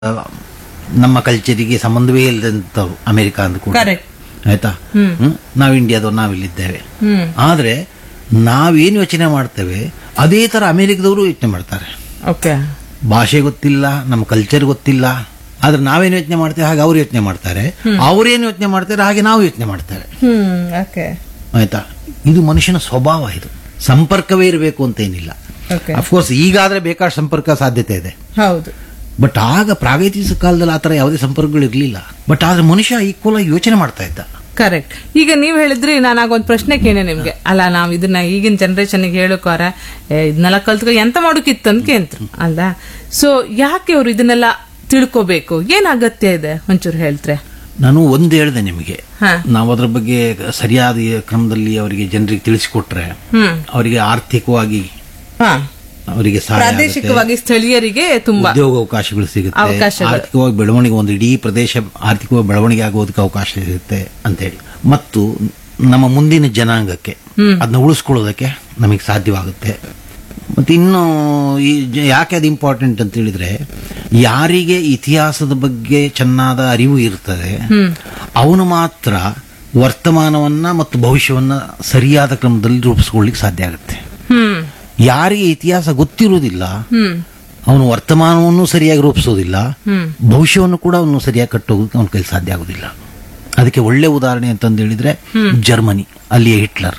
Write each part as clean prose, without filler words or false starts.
ನಮ್ಮ ಕಲ್ಚರಿಗೆ ಸಂಬಂಧವೇ ಇಲ್ಲದಂಥವ್ರು ಅಮೆರಿಕ ಅಂದ ಕೂಡ ಕರೆಕ್ಟ್. ಆಯ್ತಾ. ನಾವು ಇಂಡಿಯಾದವ್ರು ನಾವಿಲ್ಲಿದ್ದೇವೆ. ಆದ್ರೆ ನಾವೇನು ಯೋಚನೆ ಮಾಡ್ತೇವೆ ಅದೇ ತರ ಅಮೆರಿಕದವರು ಯೋಚನೆ ಮಾಡ್ತಾರೆ. ಓಕೆ. ಭಾಷೆ ಗೊತ್ತಿಲ್ಲ, ನಮ್ಮ ಕಲ್ಚರ್ ಗೊತ್ತಿಲ್ಲ, ಆದ್ರೆ ನಾವೇನು ಯೋಚನೆ ಮಾಡ್ತೇವೆ ಹಾಗೆ ಅವ್ರು ಯೋಚನೆ ಮಾಡ್ತಾರೆ, ಅವ್ರೇನು ಯೋಚನೆ ಮಾಡ್ತಾರೆ ಹಾಗೆ ನಾವು ಯೋಚನೆ ಮಾಡ್ತಾರೆ. ಓಕೆ. ಆಯ್ತಾ. ಇದು ಮನುಷ್ಯನ ಸ್ವಭಾವ. ಇದು ಸಂಪರ್ಕವೇ ಇರಬೇಕು ಅಂತ ಏನಿಲ್ಲ. ಓಕೆ. ಅಫ್ಕೋರ್ಸ್ ಈಗಾದ್ರೆ ಬೇಕಾದ ಸಂಪರ್ಕ ಸಾಧ್ಯತೆ ಇದೆ. ಹೌದು. ಬಟ್ ಆಗ ಪ್ರಾಗೈತಿಕ ಕಾಲದಲ್ಲಿ ಆತರ ಯಾವುದೇ ಸಂಪರ್ಕಗಳು ಇರಲಿಲ್ಲ. ಬಟ್ ಆದ್ರೆ ಮನುಷ್ಯ ಈಕ್ವಲ್ ಆಗಿ ಯೋಚನೆ ಮಾಡ್ತಾ ಇದ್ದ. ಕರೆಕ್ಟ್. ಈಗ ನೀವ್ ಹೇಳಿದ್ರಿ, ನಾನಾಗೊಂದು ಪ್ರಶ್ನೆ ಕೇಳಿ ನಿಮ್ಗೆ. ಅಲ್ಲ, ನಾವ್ ಇದನ್ನ ಈಗಿನ ಜನರೇಷನ್ಗೆ ಹೇಳೋಕಾರ ಇದನ್ನೆಲ್ಲ ಕಲ್ತ್ಕೊ ಎಂತ ಮಾಡೋಕಿತ್ತು ಅಂತ ಕೇಂದ್ರು ಅಲ್ಲ. ಸೊ ಯಾಕೆ ಅವ್ರು ಇದನ್ನೆಲ್ಲ ತಿಳ್ಕೋಬೇಕು, ಏನ್ ಅಗತ್ಯ ಇದೆ ಒಂಚೂರು ಹೇಳ್ತ್ರೆ? ನಾನು ಒಂದು ಹೇಳಿದೆ ನಿಮಗೆ, ಹಾ. ನಾವು ಅದ್ರ ಬಗ್ಗೆ ಸರಿಯಾದ ಕ್ರಮದಲ್ಲಿ ಅವರಿಗೆ ಜನರಿಗೆ ತಿಳಿಸಿಕೊಟ್ರೆ ಅವರಿಗೆ ಆರ್ಥಿಕವಾಗಿ ಹಾ, ಅವರಿಗೆ ಸಹಾಯ ಆಗುತ್ತೆ. ಪ್ರಾದೇಶಿಕವಾಗಿ ಸ್ಥಳೀಯರಿಗೆ ತುಂಬಾ ಉದ್ಯೋಗ ಅವಕಾಶಗಳು ಸಿಗುತ್ತೆ, ಅವಕಾಶಗಳು. ಆರ್ಥಿಕವಾಗಿ ಬೆಳವಣಿಗೆ, ಒಂದು ಇಡೀ ಪ್ರದೇಶ ಆರ್ಥಿಕವಾಗಿ ಬೆಳವಣಿಗೆ ಆಗೋದಕ್ಕೆ ಅವಕಾಶ ಸಿಗುತ್ತೆ ಅಂತೇಳಿ, ಮತ್ತು ನಮ್ಮ ಮುಂದಿನ ಜನಾಂಗಕ್ಕೆ ಅದನ್ನ ಉಳಿಸ್ಕೊಳ್ಳೋದಕ್ಕೆ ನಮಗೆ ಸಾಧ್ಯವಾಗುತ್ತೆ. ಮತ್ತೆ ಇನ್ನು ಯಾಕೆ ಅದು ಇಂಪಾರ್ಟೆಂಟ್ ಅಂತ ಹೇಳಿದ್ರೆ, ಯಾರಿಗೆ ಇತಿಹಾಸದ ಬಗ್ಗೆ ಚೆನ್ನಾದ ಅರಿವು ಇರ್ತದೆ ಅವನು ಮಾತ್ರ ವರ್ತಮಾನವನ್ನ ಮತ್ತು ಭವಿಷ್ಯವನ್ನ ಸರಿಯಾದ ಕ್ರಮದಲ್ಲಿ ರೂಪಿಸ್ಕೊಳ್ಳಿಕ್ಕೆ ಸಾಧ್ಯ ಆಗುತ್ತೆ. ಯಾರಿಗೆ ಇತಿಹಾಸ ಗೊತ್ತಿರುವುದಿಲ್ಲ ಅವನು ವರ್ತಮಾನವನ್ನು ಸರಿಯಾಗಿ ರೂಪಿಸೋದಿಲ್ಲ, ಭವಿಷ್ಯವನ್ನು ಕೂಡ ಅವನು ಸರಿಯಾಗಿ ಕಟ್ಟೋದಕ್ಕೆ ಅವನ ಕೈಲಿ ಸಾಧ್ಯ ಆಗುದಿಲ್ಲ. ಅದಕ್ಕೆ ಒಳ್ಳೆ ಉದಾಹರಣೆ ಅಂತಂದು ಹೇಳಿದ್ರೆ ಜರ್ಮನಿ, ಅಲ್ಲಿಯ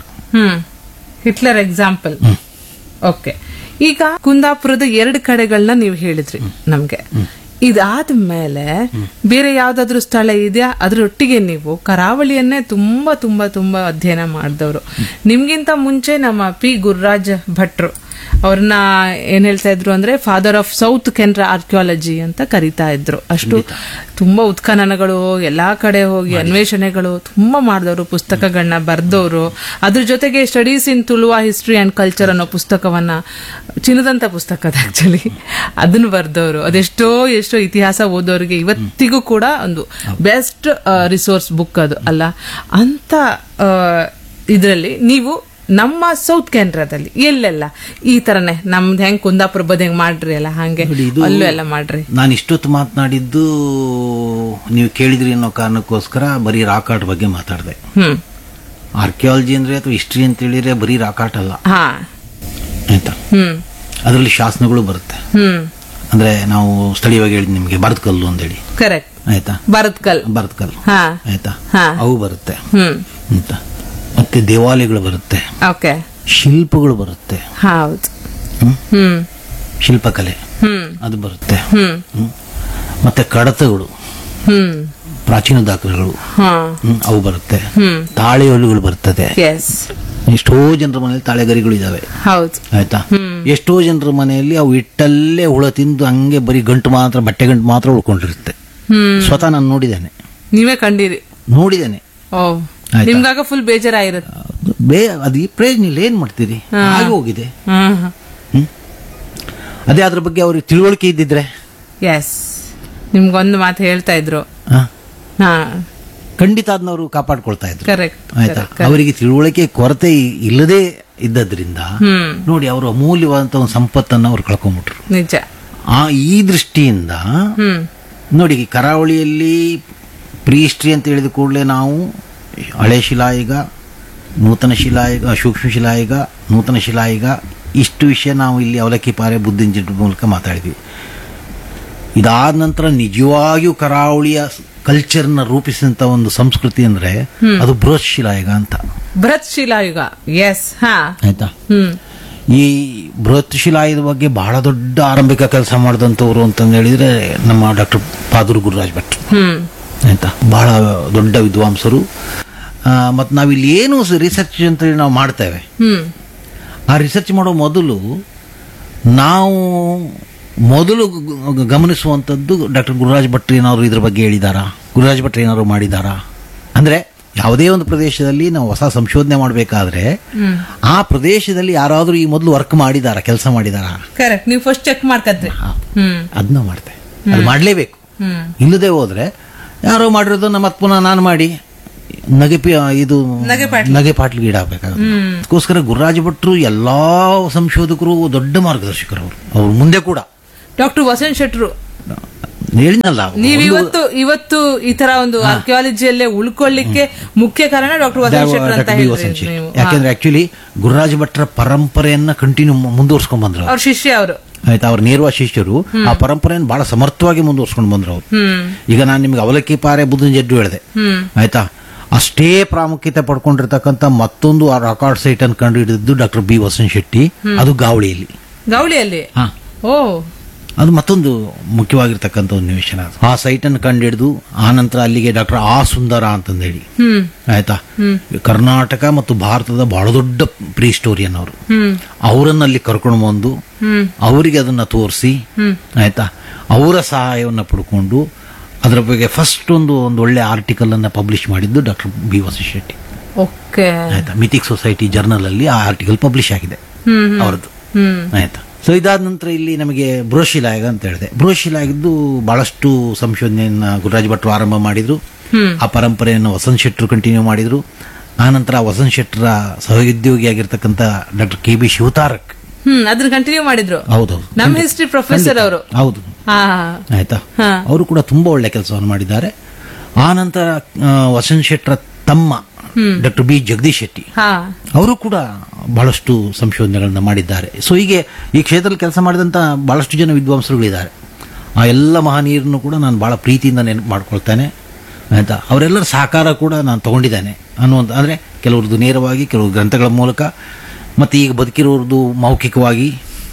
ಹಿಟ್ಲರ್ ಎಕ್ಸಾಂಪಲ್. ಓಕೆ. ಈಗ ಕುಂದಾಪುರದ 2 ಕಡೆಗಳನ್ನ ನೀವು ಹೇಳಿದ್ರಿ ನಮ್ಗೆ. ಇದಾದ್ಮೇಲೆ ಬೇರೆ ಯಾವ್ದಾದ್ರು ಸ್ಥಳ ಇದೆಯಾ? ಅದ್ರೊಟ್ಟಿಗೆ ನೀವು ಕರಾವಳಿಯನ್ನೇ ತುಂಬಾ ತುಂಬಾ ತುಂಬಾ ಅಧ್ಯಯನ ಮಾಡಿದವರು. ನಿಮ್ಗಿಂತ ಮುಂಚೆ ನಮ್ಮ ಪಿ ಗುರುರಾಜ್ ಭಟ್ರು ಅವ್ರನ್ನ ಏನ್ ಹೇಳ್ತಾ ಇದ್ರು ಅಂದ್ರೆ father of south Canara archaeology ಅಂತ ಕರೀತಾ ಇದ್ರು. ಅಷ್ಟು ತುಂಬಾ ಉತ್ಖನನಗಳು, ಎಲ್ಲಾ ಕಡೆ ಹೋಗಿ ಅನ್ವೇಷಣೆಗಳು ತುಂಬಾ ಮಾಡಿದವರು, ಪುಸ್ತಕಗಳನ್ನ ಬರ್ದವರು. ಅದ್ರ ಜೊತೆಗೆ studies in ತುಳುವಾ history and culture ಅನ್ನೋ ಪುಸ್ತಕವನ್ನ, ಚಿನ್ನದಂತ ಪುಸ್ತಕ ಆಕ್ಚುಲಿ, ಅದನ್ನು ಬರ್ದವರು. ಅದೆಷ್ಟೋ ಇತಿಹಾಸ ಓದೋರಿಗೆ ಇವತ್ತಿಗೂ ಕೂಡ ಒಂದು ಬೆಸ್ಟ್ ರಿಸೋರ್ಸ್ ಬುಕ್ ಅದು ಅಲ್ಲ. ಅಂತ ಇದರಲ್ಲಿ ನೀವು ನಮ್ಮ ಸೌತ್ ಕೆನರಾದಲ್ಲಿ ಎಲ್ಲೆಲ್ಲ ಈ ತರನೇ ನಮ್ದು ಹೆಂಗ್ ಕುಂದಾಪುರ ಬದ್ ಹೆಂಗ್ ಮಾಡ್ರಿ ಅಲ್ಲ, ಹಂಗೆ ಅಲ್ಲೂ ಎಲ್ಲ ಮಾಡ್ರಿ. ನಾನು ಇಷ್ಟೊತ್ತು ಮಾತನಾಡಿದ್ದು ನೀವು ಕೇಳಿದ್ರಿ ಅನ್ನೋ ಕಾರಣಕ್ಕೋಸ್ಕರ ಬರೀ ರಾಕ್ ಆರ್ಟ್ ಬಗ್ಗೆ ಮಾತಾಡಿದೆ. ಆರ್ಕಿಯಾಲಜಿ ಅಂದ್ರೆ ಅಥವಾ ಹಿಸ್ಟ್ರಿ ಅಂತ ಹೇಳಿದ್ರೆ ಬರೀ ರಾಕ್ ಆರ್ಟ್ ಅಲ್ಲ. ಆಯ್ತಾ. ಅದರಲ್ಲಿ ಶಾಸನಗಳು ಬರುತ್ತೆ. ಅಂದ್ರೆ ನಾವು ಸ್ಥಳೀಯವಾಗಿ ಹೇಳಿದ್ ನಿಮ್ಗೆ ಭರತ್ಕಲ್ಲು ಅಂತ ಹೇಳಿ. ಕರೆಕ್ಟ್. ಆಯ್ತಾ. ಭರತ್ಕಲ್ ಆಯ್ತಾ, ಅವು ಬರುತ್ತೆ. ಆಯ್ತಾ. ಮತ್ತೆ ದೇವಾಲಯಗಳು ಬರುತ್ತೆ, ಶಿಲ್ಪಗಳು ಬರುತ್ತೆ, ಹೌದು, ಶಿಲ್ಪಕಲೆ ಅದು ಬರುತ್ತೆ. ಮತ್ತೆ ಕಡತಗಳು, ಪ್ರಾಚೀನ ದಾಖಲೆಗಳು ಅವು ಬರುತ್ತೆ. ತಾಳೆಗಳು ಬರ್ತದೆ. ಎಷ್ಟೋ ಜನರ ಮನೆಯಲ್ಲಿ ತಾಳೆಗರಿಗಳು ಇದಾವೆ. ಆಯ್ತಾ. ಎಷ್ಟೋ ಜನರ ಮನೆಯಲ್ಲಿ ಅವು ಇಟ್ಟಲ್ಲೇ ಹುಳ ತಿಂದು ಹಂಗೆ ಬರೀ ಬಟ್ಟೆ ಗಂಟು ಮಾತ್ರ ಉಳ್ಕೊಂಡಿರುತ್ತೆ. ಸ್ವತಃ ನಾನು ನೋಡಿದ್ದೇನೆ. ನೀವೇ ಕಂಡಿರಿ? ನೋಡಿದ್ದೇನೆ. ನಿಮ್ಗಾಗ ಫುಲ್ ಬೇಜಾರಾಗಿರುತ್ತೆ. ಅದು ಈ ಪ್ರಯೋಜನ ಇಲ್ಲ, ಏನ್ ಮಾಡ್ತೀರಿ, ಹಾಗೆ ಹೋಗಿದೆ. ಅದೇ ಅದ್ರ ಬಗ್ಗೆ ಅವ್ರಿಗೆ ತಿಳುವಳಿಕೆ ಇದ್ದಿದ್ರೆ. ನಿಮ್ಗೊಂದು ಮಾತು ಹೇಳ್ತಾ ಇದ್ರು, ಖಂಡಿತ ಅದನ್ನವರು ಕಾಪಾಡ್ಕೊಳ್ತಾ ಇದ್ರು. ಕರೆಕ್ಟ್. ಆಯ್ತಾ. ಅವರಿಗೆ ತಿಳುವಳಿಕೆ ಕೊರತೆ ಇಲ್ಲದೆ ಇದ್ದದ್ರಿಂದ ನೋಡಿ ಅವರು ಅಮೂಲ್ಯವಾದಂತ ಒಂದು ಸಂಪತ್ತನ್ನು ಅವ್ರು ಕಳ್ಕೊಂಡ್ಬಿಟ್ರು. ನಿಜ. ಈ ದೃಷ್ಟಿಯಿಂದ ನೋಡಿ, ಕರಾವಳಿಯಲ್ಲಿ ಪ್ರೀ ಹಿಸ್ಟ್ರಿ ಅಂತ ಹೇಳಿದ ಕೂಡಲೇ ನಾವು ಹಳೆ ಶಿಲಾಯುಗ, ನೂತನ ಶಿಲಾಯುಗ, ಸೂಕ್ಷ್ಮ ಶಿಲಾಯುಗ, ನೂತನ ಶಿಲಾಯುಗ, ಇಷ್ಟು ವಿಷಯ ನಾವು ಇಲ್ಲಿ ಅವಲಕ್ಕಿ ಪಾರೆ ಬುದ್ಧಿನ ಮೂಲಕ ಮಾತಾಡಿದ್ವಿ. ಇದಾದ ನಂತರ ನಿಜವಾಗಿಯೂ ಕರಾವಳಿಯ ಕಲ್ಚರ್ನ ರೂಪಿಸಿದಂತ ಒಂದು ಸಂಸ್ಕೃತಿ ಅಂದ್ರೆ ಅದು ಬೃಹತ್ ಶಿಲಾಯುಗ ಅಂತ. ಬೃಹತ್ ಶಿಲಾಯುಗ, ಎಸ್. ಆಯ್ತಾ. ಈ ಬೃಹತ್ ಶಿಲಾಯುಗದ ಬಗ್ಗೆ ಬಹಳ ದೊಡ್ಡ ಆರಂಭಿಕ ಕೆಲಸ ಮಾಡಿದಂಥವ್ರು ಅಂತಂದು ಹೇಳಿದ್ರೆ ನಮ್ಮ ಡಾಕ್ಟರ್ ಪಾದೂರು ಗುರುರಾಜ್ ಭಟ್. ಆಯ್ತಾ. ಬಹಳ ದೊಡ್ಡ ವಿದ್ವಾಂಸರು. ಮತ್ತು ನಾವಿಲ್ಲಿ ಏನು ರಿಸರ್ಚ್ ಅಂತೇಳಿ ನಾವು ಮಾಡ್ತೇವೆ, ಆ ರಿಸರ್ಚ್ ಮಾಡೋ ಮೊದಲು ಗಮನಿಸುವಂಥದ್ದು ಡಾಕ್ಟರ್ ಗುರುರಾಜ್ ಭಟ್ ಏನಾದ್ರು ಇದ್ರ ಬಗ್ಗೆ ಹೇಳಿದಾರಾ, ಗುರುರಾಜ್ ಭಟ್ ಏನಾದ್ರು ಮಾಡಿದಾರಾ. ಅಂದ್ರೆ ಯಾವುದೇ ಒಂದು ಪ್ರದೇಶದಲ್ಲಿ ನಾವು ಹೊಸ ಸಂಶೋಧನೆ ಮಾಡಬೇಕಾದ್ರೆ ಆ ಪ್ರದೇಶದಲ್ಲಿ ಯಾರಾದ್ರೂ ಈ ಮೊದಲು ವರ್ಕ್ ಮಾಡಿದಾರ, ಕೆಲಸ ಮಾಡಿದಾರ. ಕರೆಕ್ಟ್. ನೀವು ಫಸ್ಟ್ ಚೆಕ್ ಮಾಡ್ಕತ್ರಿ. ಅದನ್ನ ಮಾಡ್ತೇವೆ. ಅದು ಮಾಡಲೇಬೇಕು. ಇಲ್ಲದೆ ಹೋದ್ರೆ ಯಾರೋ ಮಾಡಿರೋದನ್ನ ಮತ್ತೆ ಪುನಃ ನಾನು ಮಾಡಿ ನಗೆ ಪಾಟ್ಲಿಗೆ ಈಡಾಗಬೇಕಾಗುತ್ತೆ. ಅದಕ್ಕೋಸ್ಕರ ಗುರುರಾಜ ಭಟ್ರು ಎಲ್ಲಾ ಸಂಶೋಧಕರು ದೊಡ್ಡ ಮಾರ್ಗದರ್ಶಕರು. ಅವರು ಮುಂದೆ ಕೂಡ ಡಾಕ್ಟರ್ ವಸಂತ್ ಶೆಟ್ರು ಹೇಳಿದ್ನಲ್ಲ, ನೀವ್ ಇವತ್ತು ಈ ತರ ಒಂದು ಆರ್ಕಿಯಾಲಜಿಯಲ್ಲೇ ಉಳ್ಕೊಳ್ಳಿಕ್ಕೆ ಮುಖ್ಯ ಕಾರಣ ಡಾಕ್ಟರ್ ವಸಂತ್ ಶೆಟ್ಟರ್ ಅಂತ ಡಾಕ್ಟರ್ ಬಿ ವಸಂತ್ ಹೇಳಿದ್ರಿ ಶೆಟ್ಟಿ. ನೀವು. ಯಾಕೆಂದ್ರೆ ಆಕ್ಚುಲಿ ಗುರುರಾಜ ಭಟ್ರ ಪರಂಪರೆಯನ್ನ ಕಂಟಿನ್ಯೂ ಮುಂದುವರ್ಸ್ಕೊಂಡ್ ಬಂದ್ರು ಅವ್ರ ಶಿಷ್ಯ ಅವರು. ಆಯ್ತಾ. ಅವ್ರ ನೇರವಾದ ಶಿಷ್ಯರು ಆ ಪರಂಪರೆಯನ್ನು ಬಹಳ ಸಮರ್ಥವಾಗಿ ಮುಂದುವರ್ಸ್ಕೊಂಡು ಬಂದ್ರು ಅವರು. ಈಗ ನಾನು ನಿಮ್ಗೆ ಅವಲಕ್ಕಿ ಪಾರೆ ಬುದ್ಧನ ಜಡ್ಡು ಹೇಳಿದೆ, ಆಯ್ತಾ. ಅಷ್ಟೇ ಪ್ರಾಮುಖ್ಯತೆ ಪಡ್ಕೊಂಡಿರ್ತಕ್ಕಂಥ ಮತ್ತೊಂದು ರೆಕಾರ್ಡ್ ಸೈಟ್ ಅನ್ನು ಕಂಡು ಹಿಡಿದಿದ್ದು ಡಾಕ್ಟರ್ ಬಿ ವಸಂತ್ ಶೆಟ್ಟಿ. ಅದು ಗಾವಳಿಯಲ್ಲಿ. ಹಾ, ಓ, ಅದು ಮತ್ತೊಂದು ಮುಖ್ಯವಾಗಿರ್ತಕ್ಕಂಥ ಒಂದು ನಿವೇಶನ. ಅದು ಆ ಸೈಟ್ ಅನ್ನು ಕಂಡು ಹಿಡಿದು ಆ ನಂತರ ಅಲ್ಲಿಗೆ ಡಾಕ್ಟರ್ ಆ ಸುಂದರ ಅಂತಂದೇಳಿ, ಆಯ್ತಾ, ಕರ್ನಾಟಕ ಮತ್ತು ಭಾರತದ ಬಹಳ ದೊಡ್ಡ ಪ್ರೀ ಸ್ಟೋರಿಯನ್ ಅವರು. ಅವರನ್ನ ಅಲ್ಲಿ ಕರ್ಕೊಂಡು ಬಂದು ಅವರಿಗೆ ಅದನ್ನ ತೋರಿಸಿ, ಆಯ್ತಾ, ಅವರ ಸಹಾಯವನ್ನ ಪಡ್ಕೊಂಡು ಅದರ ಬಗ್ಗೆ ಫಸ್ಟ್ ಒಂದು ಒಳ್ಳೆ ಆರ್ಟಿಕಲ್ ಅನ್ನ ಪಬ್ಲಿಷ್ ಮಾಡಿದ್ದು doctor B Vasant Shetty. Okay, ಆಯ್ತಾ. ಮಿಥಿಕ್ ಸೊಸೈಟಿ ಜರ್ನಲ್ ಅಲ್ಲಿ ಆ ಆರ್ಟಿಕಲ್ ಪಬ್ಲಿಷ್ ಆಗಿದೆ ಅವರದ್ದು, ಆಯ್ತಾ. ಸೊ ಇದಾದ ನಂತರ ಇಲ್ಲಿ ನಮಗೆ ಬೃಹಶಿಲಾಯುಗ ಅಂತ ಹೇಳಿದೆ. ಬೃಹಶಿಲಾಗಿದ್ದು ಬಹಳಷ್ಟು ಸಂಶೋಧನೆಯನ್ನ ಗುರುರಾಜ ಭಟ್ರು ಆರಂಭ ಮಾಡಿದ್ರು. ಆ ಪರಂಪರೆಯನ್ನು ವಸಂತ್ ಶೆಟ್ಟರು ಕಂಟಿನ್ಯೂ ಮಾಡಿದ್ರು. ಆ ನಂತರ ವಸಂತ್ ಶೆಟ್ಟರ ಸಹೋದ್ಯೋಗಿಯಾಗಿರ್ತಕ್ಕಂಥ ಡಾಕ್ಟರ್ ಕೆ ಬಿ ಶಿವತಾರಕ್ ಅದನ್ನ ಕಂಟಿನ್ಯೂ ಮಾಡಿದ್ರು. ಹೌದೌದು, ನಮ್ಮ ಹಿಸ್ಟ್ರಿ ಪ್ರೊಫೆಸರ್ ಅವರು. ಹೌದು, ಆಯ್ತಾ. ಅವರು ಕೂಡ ತುಂಬಾ ಒಳ್ಳೆ ಕೆಲಸವನ್ನು ಮಾಡಿದ್ದಾರೆ. ಆ ನಂತರ ವಸಂತ್ ಶೆಟ್ಟರ ತಮ್ಮ ಡಾಕ್ಟರ್ ಬಿ ಜಗದೀಶ್ ಶೆಟ್ಟಿ ಅವರು ಕೂಡ ಬಹಳಷ್ಟು ಸಂಶೋಧನೆಗಳನ್ನ ಮಾಡಿದ್ದಾರೆ. ಸೊ ಹೀಗೆ ಈ ಕ್ಷೇತ್ರದಲ್ಲಿ ಕೆಲಸ ಮಾಡಿದಂತ ಬಹಳಷ್ಟು ಜನ ವಿದ್ವಾಂಸರುಗಳಿದ್ದಾರೆ. ಆ ಎಲ್ಲ ಮಹನೀಯರನ್ನು ಕೂಡ ನಾನು ಬಹಳ ಪ್ರೀತಿಯಿಂದ ನೆನಪು ಮಾಡ್ಕೊಳ್ತೇನೆ, ಆಯ್ತಾ. ಅವರೆಲ್ಲರ ಸಹಕಾರ ಕೂಡ ನಾನು ತಗೊಂಡಿದ್ದೇನೆ ಅನ್ನುವಂಥ, ಅಂದ್ರೆ ಕೆಲವ್ರದ್ದು ನೇರವಾಗಿ, ಕೆಲವು ಗ್ರಂಥಗಳ ಮೂಲಕ, ಮತ್ತೆ ಈಗ ಬದುಕಿರೋರ್ದು ಮೌಖಿಕವಾಗಿ.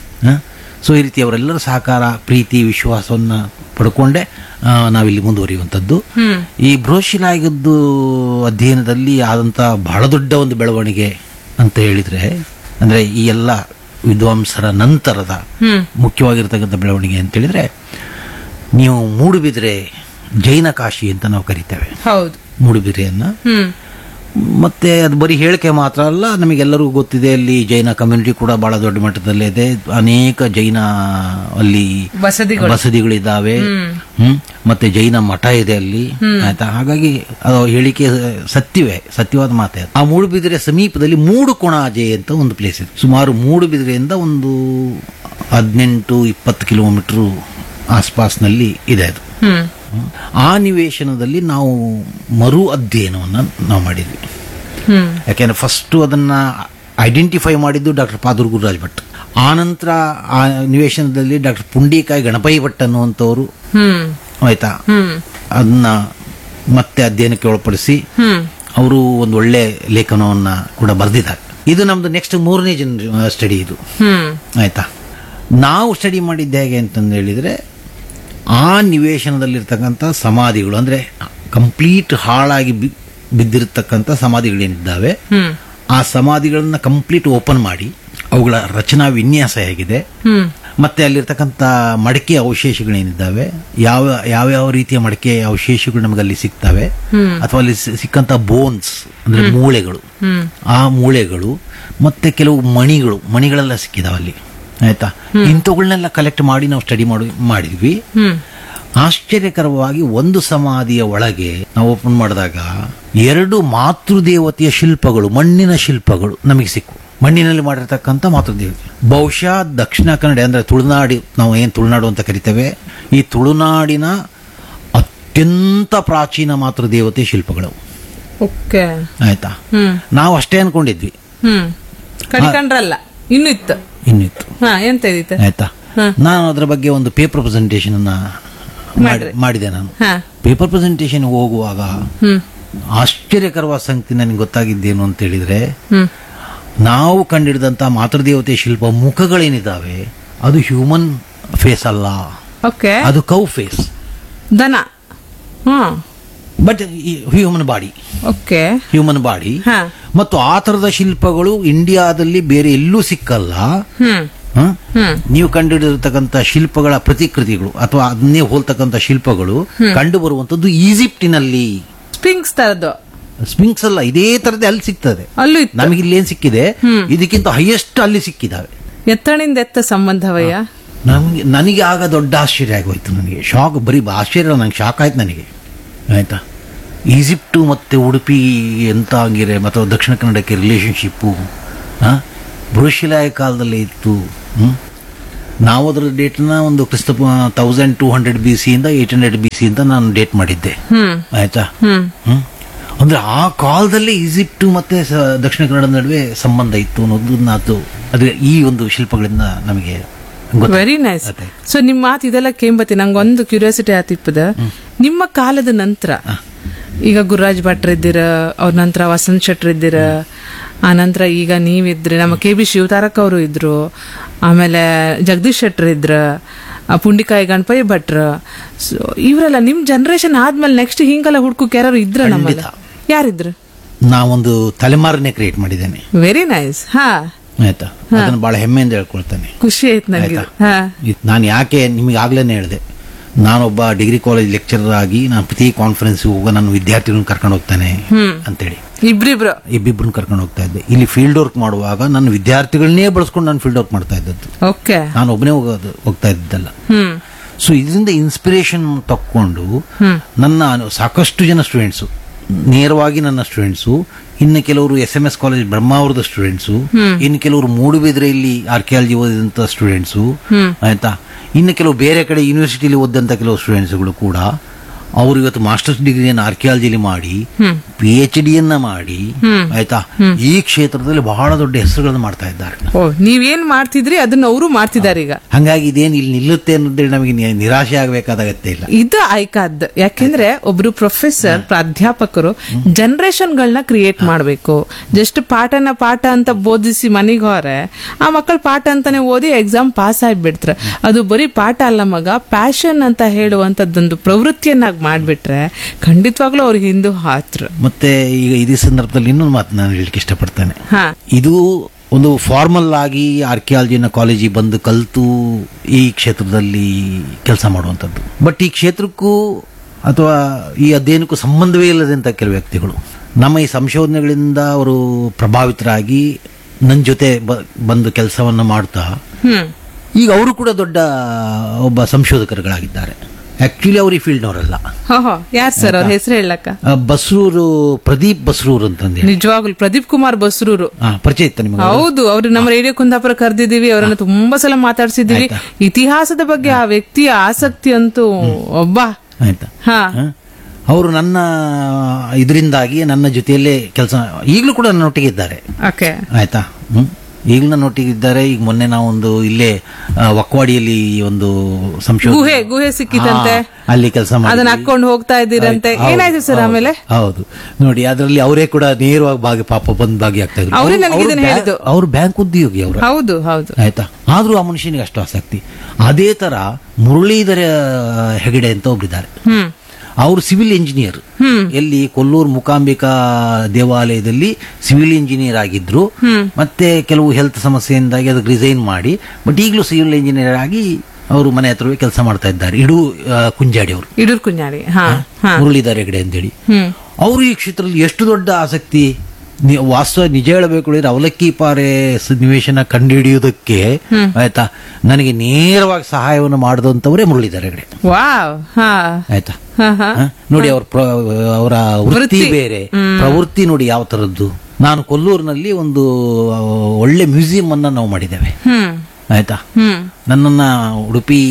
ಸೊ ಈ ರೀತಿ ಅವರೆಲ್ಲರ ಸಹಕಾರ, ಪ್ರೀತಿ, ವಿಶ್ವಾಸವನ್ನ ಪಡ್ಕೊಂಡೆ ನಾವಿಲ್ಲಿ ಮುಂದುವರಿಯುವಂಥದ್ದು. ಈ ಬೃಹಶಿಲಾಯುಗದ್ದು ಅಧ್ಯಯನದಲ್ಲಿ ಆದಂತ ಬಹಳ ದೊಡ್ಡ ಒಂದು ಬೆಳವಣಿಗೆ ಅಂತ ಹೇಳಿದ್ರೆ, ಅಂದ್ರೆ ಈ ಎಲ್ಲ ವಿದ್ವಾಂಸರ ನಂತರದ ಮುಖ್ಯವಾಗಿರ್ತಕ್ಕಂಥ ಬೆಳವಣಿಗೆ ಅಂತ ಹೇಳಿದ್ರೆ, ನೀವು ಮೂಡುಬಿದ್ರೆ ಜೈನ ಕಾಶಿ ಅಂತ ನಾವು ಕರಿತೇವೆ. ಹೌದು, ಮೂಡುಬಿದ್ರೆಯನ್ನ. ಮತ್ತೆ ಅದು ಬರೀ ಹೇಳಿಕೆ ಮಾತ್ರ ಅಲ್ಲ, ನಮಗೆಲ್ಲರಿಗೂ ಗೊತ್ತಿದೆ ಅಲ್ಲಿ ಜೈನ ಕಮ್ಯುನಿಟಿ ಕೂಡ ಬಹಳ ದೊಡ್ಡ ಮಟ್ಟದಲ್ಲಿ ಇದೆ. ಅನೇಕ ಜೈನ ಅಲ್ಲಿ ಬಸದಿಗಳಿದ್ದಾವೆ, ಮತ್ತೆ ಜೈನ ಮಠ ಇದೆ ಅಲ್ಲಿ, ಆಯ್ತಾ. ಹಾಗಾಗಿ ಅದು ಹೇಳಿಕೆ ಸತ್ಯವಾದ ಮಾತೆ. ಆ ಮೂಡುಬಿದಿರೆ ಸಮೀಪದಲ್ಲಿ ಮೂಡುಕೊಣಾಜೆ ಅಂತ ಒಂದು ಪ್ಲೇಸ್ ಇದೆ. ಸುಮಾರು ಮೂಡುಬಿದಿರೆಯಿಂದ ಒಂದು 18-20 ಕಿಲೋಮೀಟರ್ ಆಸ್ಪಾಸ್ನಲ್ಲಿ ಇದೆ ಅದು. ಆ ನಿವೇಶನದಲ್ಲಿ ನಾವು ಮರು ಅಧ್ಯಯನವನ್ನು ನಾವು ಮಾಡಿದ್ವಿ. ಯಾಕೆಂದ್ರೆ ಫಸ್ಟ್ ಅದನ್ನ ಐಡೆಂಟಿಫೈ ಮಾಡಿದ್ದು ಡಾಕ್ಟರ್ ಪಾದೂರು ಗುರುರಾಜ್ ಭಟ್. ಆ ನಂತರ ಆ ನಿವೇಶನದಲ್ಲಿ ಡಾಕ್ಟರ್ ಪುಂಡಿಕಾಯಿ ಗಣಪೈ ಭಟ್ ಅನ್ನುವಂಥವ್ರು, ಆಯ್ತಾ, ಅದನ್ನ ಮತ್ತೆ ಅಧ್ಯಯನಕ್ಕೆ ಒಳಪಡಿಸಿ ಅವರು ಒಂದು ಒಳ್ಳೆ ಲೇಖನವನ್ನ ಕೂಡ ಬರೆದಿದ್ದಾರೆ. ಇದು ನಮ್ದು ನೆಕ್ಸ್ಟ್ 3ನೇ ಸ್ಟಡಿ ಇದು, ಆಯ್ತಾ. ನಾವು ಸ್ಟಡಿ ಮಾಡಿದ್ದೆ ಹೇಗೆ ಅಂತಂದು ಹೇಳಿದ್ರೆ, ಆ ನಿವೇಶನದಲ್ಲಿರ್ತಕ್ಕಂಥ ಸಮಾಧಿಗಳು, ಅಂದ್ರೆ ಕಂಪ್ಲೀಟ್ ಹಾಳಾಗಿ ಬಿದ್ದಿರತಕ್ಕಂಥ ಸಮಾಧಿಗಳೇನಿದ್ದಾವೆ, ಆ ಸಮಾಧಿಗಳನ್ನ ಕಂಪ್ಲೀಟ್ ಓಪನ್ ಮಾಡಿ ಅವುಗಳ ರಚನಾ ವಿನ್ಯಾಸ ಹೇಗಿದೆ, ಮತ್ತೆ ಅಲ್ಲಿರ್ತಕ್ಕಂಥ ಮಡಕೆ ಅವಶೇಷಗಳೇನಿದ್ದಾವೆ, ಯಾವ ರೀತಿಯ ಮಡಕೆ ಅವಶೇಷಗಳು ನಮಗಲ್ಲಿ ಸಿಗ್ತವೆ, ಅಥವಾ ಅಲ್ಲಿ ಸಿಕ್ಕಂತ ಬೋನ್ಸ್ ಅಂದ್ರೆ ಮೂಳೆಗಳು, ಆ ಮೂಳೆಗಳು, ಮತ್ತೆ ಕೆಲವು ಮಣಿಗಳೆಲ್ಲ ಸಿಕ್ಕಿದಾವೆ ಅಲ್ಲಿ, ಆಯ್ತಾ. ಇಂಥವುಗಳನ್ನೆಲ್ಲ ಕಲೆಕ್ಟ್ ಮಾಡಿ ನಾವು ಸ್ಟಡಿ ಮಾಡಿದ್ವಿ. ಆಶ್ಚರ್ಯಕರವಾಗಿ ಒಂದು ಸಮಾಧಿಯ ಒಳಗೆ ನಾವು ಓಪನ್ ಮಾಡಿದಾಗ 2 ಮಾತೃದೇವತೆಯ ಶಿಲ್ಪಗಳು, ಮಣ್ಣಿನ ಶಿಲ್ಪಗಳು ನಮಗೆ ಸಿಕ್ಕು. ಮಣ್ಣಿನಲ್ಲಿ ಮಾಡಿರ್ತಕ್ಕಂಥ ಮಾತೃದೇವತೆ. ಬಹುಶಃ ದಕ್ಷಿಣ ಕನ್ನಡ ಅಂದ್ರೆ ತುಳುನಾಡಿ, ನಾವು ಏನ್ ತುಳುನಾಡು ಅಂತ ಕರಿತೇವೆ, ಈ ತುಳುನಾಡಿನ ಅತ್ಯಂತ ಪ್ರಾಚೀನ ಮಾತೃದೇವತೆ ಶಿಲ್ಪಗಳು, ಆಯ್ತಾ. ನಾವು ಅಷ್ಟೇ ಅನ್ಕೊಂಡಿದ್ವಿ, ಇನ್ನಿತ್ತು ಆಯ್ತಾ. ನಾನು ಅದರ ಬಗ್ಗೆ ಒಂದು ಪೇಪರ್ ಪ್ರೆಸೆಂಟೇಷನ್ ಅನ್ನ ಮಾಡಿದೆ. ನಾನು ಪೇಪರ್ ಪ್ರೆಸೆಂಟೇಷನ್ ಹೋಗುವಾಗ ಆಶ್ಚರ್ಯಕರವಾದ ಸಂಗತಿ ನನಗೆ ಗೊತ್ತಾಗಿದ್ದೇನು ಅಂತ ಹೇಳಿದ್ರೆ, ನಾವು ಕಂಡಿಡಿದಂತ ಮಾತೃದೇವತೆ ಶಿಲ್ಪ ಮುಖಗಳೇನಿದ್ದಾವೆ ಅದು ಹ್ಯೂಮನ್ ಫೇಸ್ ಅಲ್ಲ, ಅದು ಕೌ ಫೇಸ್, ದನ, ಬಟ್ ಹ್ಯೂಮನ್ ಬಾಡಿ. ಮತ್ತು ಆ ತರದ ಶಿಲ್ಪಗಳು ಇಂಡಿಯಾದಲ್ಲಿ ಬೇರೆ ಎಲ್ಲೂ ಸಿಕ್ಕಲ್ಲ. ನೀವು ಕಂಡುಹಿಡಿದಿರ್ತಕ್ಕಂಥ ಶಿಲ್ಪಗಳ ಪ್ರತಿಕೃತಿಗಳು ಅಥವಾ ಅದನ್ನೇ ಹೋಲ್ತಕ್ಕಂಥ ಶಿಲ್ಪಗಳು ಕಂಡು ಬರುವಂತದ್ದು ಈಜಿಪ್ಟಿನಲ್ಲಿ. ಸ್ಪಿಂಕ್ಸ್ ಅಲ್ಲ, ಇದೇ ತರದೇ ಅಲ್ಲಿ ಸಿಗ್ತದೆ. ನಮಗೆ ಇಲ್ಲಿ ಏನ್ ಸಿಕ್ಕಿದೆ, ಇದಕ್ಕಿಂತ ಹೈಯೆಸ್ಟ್ ಅಲ್ಲಿ ಸಿಕ್ಕಿದಾವೆ. ಎತ್ತಣಿಂದ ಎತ್ತ ಸಂಬಂಧವಯ್ಯ. ನನಗೆ ಆಗ ದೊಡ್ಡ ಆಶ್ಚರ್ಯ ಆಗೋಯ್ತು. ನನಗೆ ಶಾಕ್, ಬರೀ ಆಶ್ಚರ್ಯ, ನಂಗೆ ಶಾಕ್ ಆಯ್ತು ನನಗೆ, ಆಯ್ತಾ. ಈಜಿಪ್ಟು ಮತ್ತೆ ಉಡುಪಿ ಎಂತ ಆಗಿರೆ ಮತ್ತು ದಕ್ಷಿಣ ಕನ್ನಡಕ್ಕೆ ರಿಲೇಶನ್ಶಿಪ್ಪು ಬೃಹಶಿಲಾಯ ಕಾಲದಲ್ಲೇ ಇತ್ತು. ನಾವು ಅದರ ಡೇಟ್ನ ಒಂದು ಕ್ರಿಸ್ತ 1200 BC ಇಂದ 800 BC ಇಂದ ನಾನು ಡೇಟ್ ಮಾಡಿದ್ದೆ. ಆಯ್ತಾ. ಅಂದ್ರೆ ಆ ಕಾಲದಲ್ಲಿ ಈಜಿಪ್ಟ್ ಮತ್ತೆ ದಕ್ಷಿಣ ಕನ್ನಡ ನಡುವೆ ಸಂಬಂಧ ಇತ್ತು ಅನ್ನೋದನ್ನ ಅದೇ ಈ ಒಂದು ಶಿಲ್ಪಗಳಿಂದ ನಮಗೆ ವೆರಿ ನೈಸ್. ಸೊ ನಿಮ್ಮ ಮಾತು ಇದೆಲ್ಲ ಕೇಂಬತಿ ನಂಗೊಂದು ಕ್ಯೂರಿಯಾಸಿಟಿ ಆತಿಪ್ಪದ, ನಿಮ್ಮ ಕಾಲದ ನಂತರ ಈಗ ಗುರುರಾಜ್ ಭಟ್ರು ಇದ್ದೀರ, ಅವ್ರ ನಂತರ ವಸಂತ್ ಶೆಟ್ರ್ ಇದ್ದೀರ, ಆ ನಂತರ ಈಗ ನೀವಿದ್ರಿ, ನಮ್ಮ KB ಶಿವತಾರಕ್ ಅವರು ಇದ್ರು, ಆಮೇಲೆ ಜಗದೀಶ್ ಶೆಟ್ರ್ ಇದ್ರ, ಪುಂಡಿಕಾಯಿ ಗಣಪತಿ ಭಟ್ರ. ಇವರೆಲ್ಲ ನಿಮ್ ಜನರೇಷನ್ ಆದ್ಮೇಲೆ ನೆಕ್ಸ್ಟ್ ಹಿಂಗೆಲ್ಲ ಹುಡ್ಕೋಕ್ ಯಾರು ಇದ್ರ? ನಮ್ಮಲ್ಲಿ ಯಾರಿದ್ರು? ನಾವೊಂದು ತಲೆಮಾರನ್ನೇ ಕ್ರಿಯೇಟ್ ಮಾಡಿದ್ದೇನೆ. Very nice. ಹಾ ಆಯ್ತಾ, ಅದನ್ನ ಬಹಳ ಹೆಮ್ಮೆಯಿಂದ ಹೇಳ್ಕೊಳ್ತೇನೆ. ಖುಷಿ ಆಯ್ತು ನಂಗೆ. ನಾನು ಯಾಕೆ ನಿಮಗೆ ಆಗ್ಲೇನೆ ಹೇಳಿದೆ, ನಾನೊಬ್ಬ ಡಿಗ್ರಿ ಕಾಲೇಜ್ ಲೆಕ್ಚರರ್ ಆಗಿ ನಾನು ಪ್ರತಿ ಕಾನ್ಫರೆನ್ಸ್ ಹೋಗೋ ನನ್ನ ವಿದ್ಯಾರ್ಥಿಗಳನ್ನ ಕರ್ಕೊಂಡು ಹೋಗ್ತಾನೆ ಅಂತೇಳಿ ಇಬ್ಬಿಬ್ರನ್ನ ಕರ್ಕೊಂಡು ಹೋಗ್ತಾ ಇದ್ದೆ. ಇಲ್ಲಿ ಫೀಲ್ಡ್ ವರ್ಕ್ ಮಾಡುವಾಗ ನನ್ನ ವಿದ್ಯಾರ್ಥಿಗಳನ್ನೇ ಬಳಸ್ಕೊಂಡು ನಾನು ಫೀಲ್ಡ್ ವರ್ಕ್ ಮಾಡ್ತಾ ಇದ್ದದ್ದು. ನಾನು ಒಬ್ಬನೇ ಹೋಗ್ತಾ ಇದ್ದಲ್ಲ. ಸೊ ಇದರಿಂದ ಇನ್ಸ್ಪಿರೇಷನ್ ತಕ್ಕೊಂಡು ನನ್ನ ಸಾಕಷ್ಟು ಜನ ಸ್ಟೂಡೆಂಟ್ಸು, ನೇರವಾಗಿ ನನ್ನ ಸ್ಟೂಡೆಂಟ್ಸು, ಇನ್ನು ಕೆಲವರು SMS ಕಾಲೇಜ್ ಬ್ರಹ್ಮಾವರದ ಸ್ಟೂಡೆಂಟ್ಸು, ಇನ್ನು ಕೆಲವರು ಮೂಡುಬಿದ್ರೆಯಲ್ಲಿ ಆರ್ಕಿಯಾಲಜಿ ಓದಿದಂತ ಸ್ಟೂಡೆಂಟ್ಸು, ಆಯ್ತಾ, ಇನ್ನು ಕೆಲವು ಬೇರೆ ಕಡೆ ಯೂನಿವರ್ಸಿಟಿಲಿ ಓದಂತ ಕೆಲವು ಸ್ಟೂಡೆಂಟ್ಸ್ಗಳು ಕೂಡ ಅವರು ಇವತ್ತು ಮಾಸ್ಟರ್ಸ್ ಡಿಗ್ರಿಯನ್ನು ಆರ್ಕಿಯಾಲಜಿಲಿ ಮಾಡಿ PhD ಮಾಡಿ, ಆಯ್ತಾ, ಈ ಕ್ಷೇತ್ರದಲ್ಲಿ ಬಹಳ ದೊಡ್ಡ ಹೆಸರುಗಳನ್ನು ಮಾಡ್ತಾ ಇದ್ದಾರೆ. ನೀವೇನ್ ಮಾಡ್ತಿದ್ರಿ ಅದನ್ನ ಅವರು ಮಾಡ್ತಿದ್ದಾರೆ ಈಗ. ಹಂಗಾಗಿ ಇದೇನು ಇಲ್ಲಿ ನಿಲ್ಲುತ್ತೆ ಅನ್ನೋದ್ರಲ್ಲಿ ನಮಗೆ ನಿರಾಶೆ ಆಗಬೇಕಾದ ಅಗತ್ಯ ಇಲ್ಲ. ಇದು ಆಯ್ಕಾದ್. ಯಾಕೆಂದ್ರೆ ಒಬ್ರು ಪ್ರೊಫೆಸರ್, ಪ್ರಾಧ್ಯಾಪಕರು ಜನರೇಷನ್ ಗಳನ್ನ ಕ್ರಿಯೇಟ್ ಮಾಡಬೇಕು. ಜಸ್ಟ್ ಪಾಠ ಅಂತ ಬೋಧಿಸಿ ಮನೆಗೆ ಹೋರೆ ಆ ಮಕ್ಕಳು ಪಾಠ ಅಂತಾನೆ ಓದಿ ಎಕ್ಸಾಮ್ ಪಾಸ್ ಆಗಿಬಿಡ್ತಾರೆ. ಅದು ಬರೀ ಪಾಠ ಅಲ್ಲ ಮಗ, ಪ್ಯಾಷನ್ ಅಂತ ಹೇಳುವಂತದ್ದೊಂದು ಪ್ರವೃತ್ತಿಯನ್ನಾಗಿ ಮಾಡ್ಬಿಟ್ರೆ ಖಂಡಿತವಾಗ್ಲೂ ಅವ್ರಿಗೆ ಹಿಂದೂ ಹಾತ್ರ. ಮತ್ತೆ ಈಗ ಇದೇ ಸಂದರ್ಭದಲ್ಲಿ ಇನ್ನೊಂದು ಮಾತು ನಾನು ಹೇಳಲಿಕ್ಕೆ ಇಷ್ಟಪಡ್ತೇನೆ. ಇದು ಒಂದು ಫಾರ್ಮಲ್ ಆಗಿ ಆರ್ಕಿಯಾಲಜಿನ ಕಾಲೇಜಿಗೆ ಬಂದು ಕಲಿತು ಈ ಕ್ಷೇತ್ರದಲ್ಲಿ ಕೆಲಸ ಮಾಡುವಂಥದ್ದು. ಬಟ್ ಈ ಕ್ಷೇತ್ರಕ್ಕೂ ಅಥವಾ ಈ ಅಧ್ಯಯನಕ್ಕೂ ಸಂಬಂಧವೇ ಇಲ್ಲದಂತ ಕೆಲವು ವ್ಯಕ್ತಿಗಳು ನಮ್ಮ ಈ ಸಂಶೋಧನೆಗಳಿಂದ ಅವರು ಪ್ರಭಾವಿತರಾಗಿ ನನ್ನ ಜೊತೆ ಬಂದು ಕೆಲಸವನ್ನ ಮಾಡ್ತಾ ಈಗ ಅವರು ಕೂಡ ದೊಡ್ಡ ಒಬ್ಬ ಸಂಶೋಧಕರುಗಳಾಗಿದ್ದಾರೆ. ಆಕ್ಚುಲಿ ಅವ್ರು ಈ ಫೀಲ್ಡ್ನವರಲ್ಲ. ಯಾರು ಸರ್ ಅವ್ರ ಹೆಸರು ಹೇಳಕ್ಕ? ಬಸ್ರೂರು, ಪ್ರದೀಪ್ ಬಸ್ರೂರು ಅಂತಂದ್ರೆ. ನಿಜವಾಗ್ಲು ಪ್ರದೀಪ್ ಕುಮಾರ್ ಬಸ್ರೂರು ಪರಿಚಯ ಇತ್ತ ನಿಮಗೆ? ಹೌದು, ಅವ್ರು ನಮ್ಮ ರೇಡಿಯೋ ಕುಂದಾಪುರ ಕರೆದಿದ್ದೀವಿ, ಅವರನ್ನ ತುಂಬಾ ಸಲ ಮಾತಾಡ್ಸಿದ್ದೀವಿ. ಇತಿಹಾಸದ ಬಗ್ಗೆ ಆ ವ್ಯಕ್ತಿಯ ಆಸಕ್ತಿ ಅಂತೂ ಒಬ್ಬ. ಆಯ್ತಾ. ಅವರು ನನ್ನ ಇದರಿಂದಾಗಿ ನನ್ನ ಜೊತೆಯಲ್ಲೇ ಕೆಲಸ ಈಗಲೂ ಕೂಡ ನನ್ನೊಟ್ಟಿಗೆ ಇದ್ದಾರೆ. ಆಯ್ತಾ. ಈಗಲೂ ನನ್ನೊಟ್ಟಿಗಿದ್ದಾರೆ. ಈಗ ಮೊನ್ನೆ ನಾವೊಂದು ಇಲ್ಲೇ ವಕ್ವಾಡಿಯಲ್ಲಿ ಒಂದು ಸಂಶೋಧನೆ ಗುಹೆ ಸಿಕ್ಕಿತಂತೆ, ಅಲ್ಲಿ ಕೆಲಸ ಮಾಡಿ ಅದನ್ನ ಹಾಕೊಂಡು ಹೋಗ್ತಾ ಇದ್ದೀರಂತೆ. ಏನಾಯ್ತು ಸರ್ ಆಮೇಲೆ? ಹೌದು ನೋಡಿ, ಅದರಲ್ಲಿ ಅವರೇ ಕೂಡ ನೇರವಾಗಿ ಪಾಪ ಬಂದು ಭಾಗಿಯಾಗ್ತಾ ಇದ್ರು. ಅವ್ರು ಬ್ಯಾಂಕ್ ಉದ್ಯೋಗಿ ಅವರು. ಹೌದು ಹೌದು. ಆಯ್ತಾ. ಆದ್ರೂ ಆ ಮನುಷ್ಯನಿಗೆ ಅಷ್ಟು ಆಸಕ್ತಿ. ಅದೇ ತರ ಮುರಳೀಧರ ಹೆಗಡೆ ಅಂತ ಒಬ್ಬರಿದ್ದಾರೆ. ಅವರು ಸಿವಿಲ್ ಇಂಜಿನಿಯರ್. ಎಲ್ಲಿ ಕೊಲ್ಲೂರು ಮೂಕಾಂಬಿಕಾ ದೇವಾಲಯದಲ್ಲಿ ಸಿವಿಲ್ ಇಂಜಿನಿಯರ್ ಆಗಿದ್ರು. ಮತ್ತೆ ಕೆಲವು ಹೆಲ್ತ್ ಸಮಸ್ಯೆಯಿಂದಾಗಿ ಅದಕ್ಕೆ ರಿಸೈನ್ ಮಾಡಿ, ಬಟ್ ಈಗಲೂ ಸಿವಿಲ್ ಇಂಜಿನಿಯರ್ ಆಗಿ ಅವರು ಮನೆ ಹತ್ರವೇ ಕೆಲಸ ಮಾಡ್ತಾ ಇದ್ದಾರೆ. ಕುಂಜಾಡಿ ಅವರು, ಇಡೂರು ಕುಂಜಾಡಿ, ಮುರಳೀಧರ ಹೆಗಡೆ ಅಂತೇಳಿ. ಅವರು ಈ ಕ್ಷೇತ್ರದಲ್ಲಿ ಎಷ್ಟು ದೊಡ್ಡ ಆಸಕ್ತಿ. ವಾಸ್ತವ ನಿಜ ಹೇಳಬೇಕು ಹೇಳಿದ್ರೆ ಅವಲಕ್ಕಿ ಪಾರೆ ಸನ್ನಿವೇಶನ ಕಂಡುಹಿಡಿಯುವುದಕ್ಕೆ ಆಯ್ತಾ ನನಗೆ ನೇರವಾಗಿ ಸಹಾಯವನ್ನು ಮಾಡಿದಂತವರೇ ಮುರಳೀಧರ ಹೆಗಡೆ. ಆಯ್ತಾ. ನೋಡಿ, ಅವರ ವೃತ್ತಿ ಬೇರೆ, ಪ್ರವೃತ್ತಿ ನೋಡಿ ಯಾವ ತರದ್ದು. ನಾನು ಕೊಲ್ಲೂರಿನಲ್ಲಿ ಒಂದು ಒಳ್ಳೆ ಮ್ಯೂಸಿಯಂ ಅನ್ನ ನಾವು ಮಾಡಿದ್ದೇವೆ. ಆಯ್ತಾ. ನನ್ನನ್ನ ಉಡುಪಿ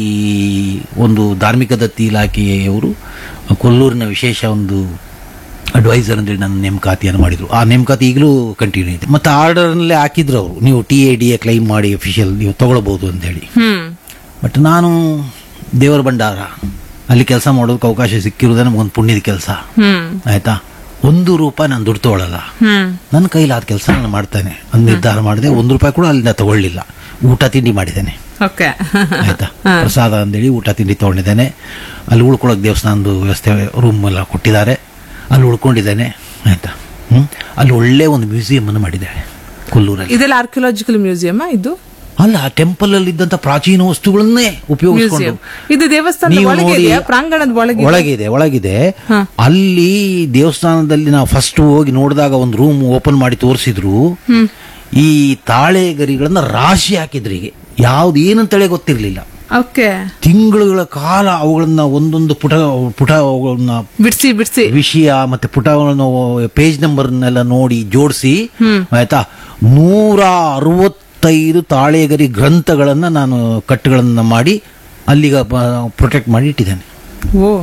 ಒಂದು ಧಾರ್ಮಿಕ ದತ್ತಿ ಇಲಾಖೆಯವರು ಕೊಲ್ಲೂರಿನ ವಿಶೇಷ ಒಂದು ಅಡ್ವೈಸರ್ ಅಂತೇಳಿ ನನ್ನ ನೇಮಕಾತಿಯನ್ನು ಮಾಡಿದ್ರು. ಆ ನೇಮಕಾತಿ ಈಗಲೂ ಕಂಟಿನ್ಯೂ ಇದೆ. ಮತ್ತೆ ಆರ್ಡರ್ ನಲ್ಲೇ ಹಾಕಿದ್ರು ಅವರು, ನೀವು TADA ಕ್ಲೈಮ್ ಮಾಡಿ ಅಫಿಷಿಯಲ್ ನೀವು ತಗೊಳ್ಬಹುದು ಅಂತ ಹೇಳಿ. ಬಟ್ ನಾನು ದೇವರ ಭಂಡಾರ ಅಲ್ಲಿ ಕೆಲಸ ಮಾಡೋದಕ್ಕೆ ಅವಕಾಶ ಸಿಕ್ಕಿರೋದೇ ನಮಗೊಂದು ಪುಣ್ಯದ ಕೆಲಸ. ಆಯ್ತಾ. ₹1 ನಾನು ದುಡ್ಡು ತಗೊಳ್ಳಲ್ಲ, ನನ್ನ ಕೈಲಾದ ಕೆಲಸ ನಾನು ಮಾಡ್ತೇನೆ ಅಂತ ನಿರ್ಧಾರ ಮಾಡಿದೆ. ₹1 ಕೂಡ ಅಲ್ಲಿಂದ ತಗೊಳ್ಳಿಲ್ಲ. ಊಟ ತಿಂಡಿ ಮಾಡಿದ್ದೇನೆ. ಆಯ್ತಾ. ಪ್ರಸಾದ ಅಂತೇಳಿ ಊಟ ತಿಂಡಿ ತಗೊಂಡಿದ್ದೇನೆ. ಅಲ್ಲಿ ಉಳ್ಕೊಳ್ಳೋಕೆ ದೇವಸ್ಥಾನದ ವ್ಯವಸ್ಥೆ ರೂಮ್ ಎಲ್ಲ ಕೊಟ್ಟಿದ್ದಾರೆ, ಅಲ್ಲಿ ಉಳ್ಕೊಂಡಿದ್ದೇನೆ. ಆಯ್ತಾ. ಅಲ್ಲಿ ಒಳ್ಳೆ ಒಂದು ಮ್ಯೂಸಿಯಂ ಅನ್ನು ಮಾಡಿದ್ದಾರೆ ಕೊಲ್ಲೂರಲ್ಲಿ. ಇದೆಲ್ಲ ಆರ್ಕಿಯಾಲಜಿಕಲ್ ಮ್ಯೂಸಿಯಂ ಇದು ಅಲ್ಲ, ಟೆಂಪಲ್ ಅಲ್ಲಿ ಇದ್ದಂತ ಪ್ರಾಚೀನ ವಸ್ತುಗಳನ್ನೇ ಉಪಯೋಗಿಸಿಕೊಂಡು. ಇದು ದೇವಸ್ಥಾನದ ಪ್ರಾಂಗಣದ ಒಳಗಿದೆ. ಅಲ್ಲಿ ದೇವಸ್ಥಾನದಲ್ಲಿ ನಾವು ಫಸ್ಟ್ ಹೋಗಿ ನೋಡಿದಾಗ ಒಂದು ರೂಮ್ ಓಪನ್ ಮಾಡಿ ತೋರಿಸಿದ್ರು. ಈ ತಾಳೆ ಗರಿಗಳನ್ನ ರಾಶಿ ಹಾಕಿದ್ರು. ಈಗ ಯಾವ್ದು ಏನಂತೇಳಿ ಗೊತ್ತಿರ್ಲಿಲ್ಲ. ತಿಂಗಳುಗಳ ಕಾಲ ಅವುಗಳನ್ನ ಒಂದೊಂದು ಪುಟ ಅವುಗಳನ್ನ ಬಿಡಿಸಿ ವಿಷಯ ಮತ್ತೆ ಪುಟಗಳನ್ನು ಪೇಜ್ ನಂಬರ್ನೆಲ್ಲ ನೋಡಿ ಜೋಡಿಸಿ, ಆಯ್ತಾ, 160 25 ತಾಳೆಗರಿ ಗ್ರಂಥಗಳನ್ನ ನಾನು ಕಟ್ಟುಗಳನ್ನ ಮಾಡಿ ಅಲ್ಲಿಗ ಪ್ರೊಟೆಕ್ಟ್ ಮಾಡಿ ಇಟ್ಟಿದ್ದೇನೆ. ಓ